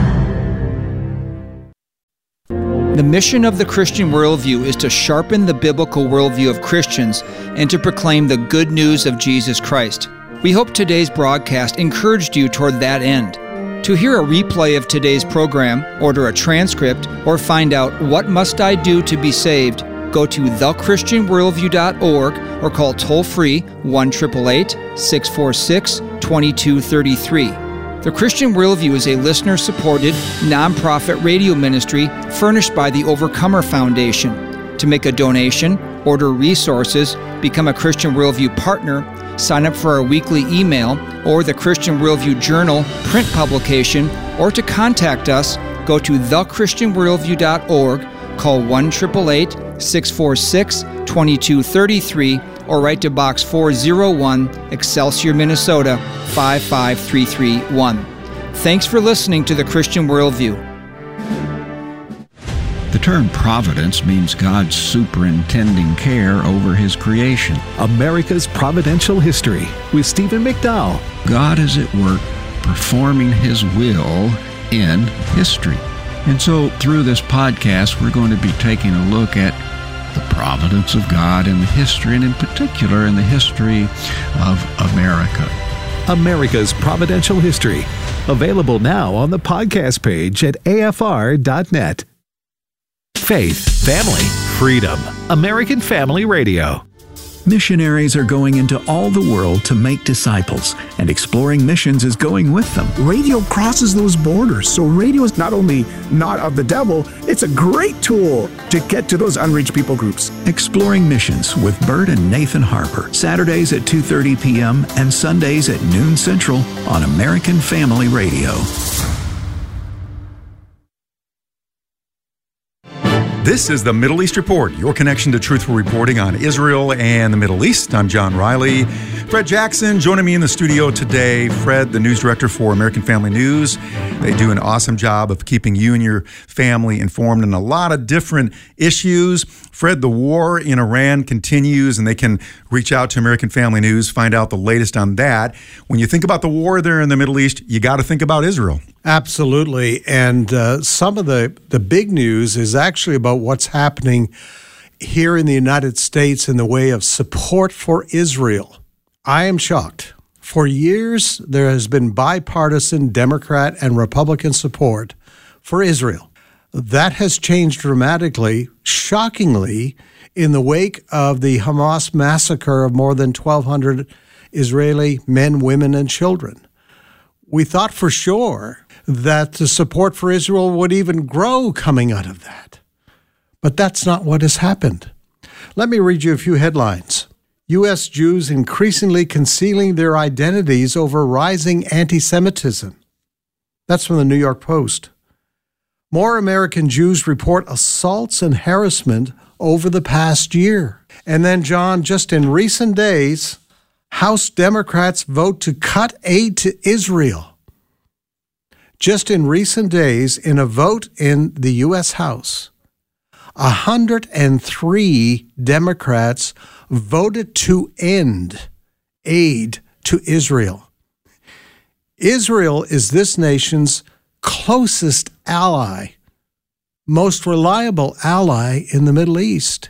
The mission of the Christian Worldview is to sharpen the biblical worldview of Christians and to proclaim the good news of Jesus Christ. We hope today's broadcast encouraged you toward that end. To hear a replay of today's program, order a transcript, or find out what must I do to be saved, go to the christian worldview dot org or call toll-free one eight eight eight, six four six, two two three three. The Christian Worldview is a listener-supported, nonprofit radio ministry furnished by the Overcomer Foundation. To make a donation, order resources, become a Christian Worldview partner, sign up for our weekly email or the Christian Worldview Journal print publication, or to contact us, go to the christian worldview dot org, call one eight eight eight, six four six, two two three three, or write to Box four oh one, Excelsior, Minnesota, five five three three one. Thanks for listening to the Christian Worldview. The term providence means God's superintending care over His creation. America's Providential History with Stephen McDowell. God is at work performing His will in history. And so through this podcast, we're going to be taking a look at the providence of God in the history, and in particular in the history of America. America's Providential History. Available now on the podcast page at A F R dot net. Faith, family, freedom. American Family Radio. Missionaries are going into all the world to make disciples, and Exploring Missions is going with them. Radio crosses those borders, so radio is not only not of the devil, it's a great tool to get to those unreached people groups. Exploring Missions with Bert and Nathan Harper, Saturdays at two thirty p.m. and Sundays at noon Central on American Family Radio. This is the Middle East Report, your connection to truthful reporting on Israel and the Middle East. I'm John Riley. Fred Jackson joining me in the studio today. Fred, the news director for American Family News. They do an awesome job of keeping you and your family informed on a lot of different issues. Fred, the war in Iran continues, and they can reach out to American Family News, find out the latest on that. When you think about the war there in the Middle East, you got to think about Israel. Absolutely. And uh, some of the, the big news is actually about what's happening here in the United States in the way of support for Israel. I am shocked. For years, there has been bipartisan Democrat and Republican support for Israel. That has changed dramatically, shockingly, in the wake of the Hamas massacre of more than twelve hundred Israeli men, women, and children. We thought for sure that the support for Israel would even grow coming out of that. But that's not what has happened. Let me read you a few headlines. U S Jews increasingly concealing their identities over rising anti-Semitism. That's from the New York Post. More American Jews report assaults and harassment over the past year. And then, John, just in recent days, House Democrats vote to cut aid to Israel. Just in recent days, in a vote in the U S House, one hundred three Democrats voted to end aid to Israel. Israel is this nation's closest ally, most reliable ally in the Middle East.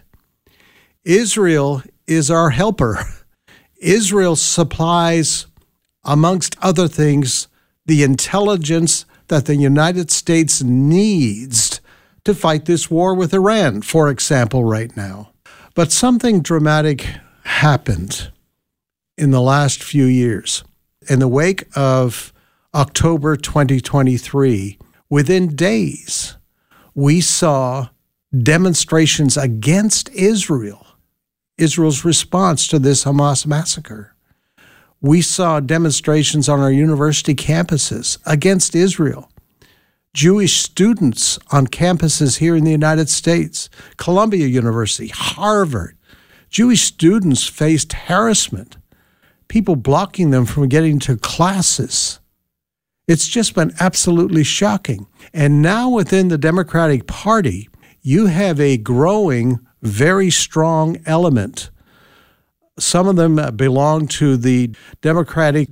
Israel is our helper. Israel supplies, amongst other things, the intelligence that the United States needs to fight this war with Iran, for example, right now. But something dramatic happened in the last few years. In the wake of October twenty twenty-three, within days, we saw demonstrations against Israel, Israel's response to this Hamas massacre. We saw demonstrations on our university campuses against Israel. Jewish students on campuses here in the United States, Columbia University, Harvard. Jewish students faced harassment, people blocking them from getting to classes. It's just been absolutely shocking. And now within the Democratic Party, you have a growing, very strong element. Some of them belong to the Democratic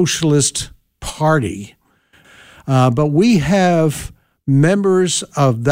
Socialist Party. Uh, but we have members of that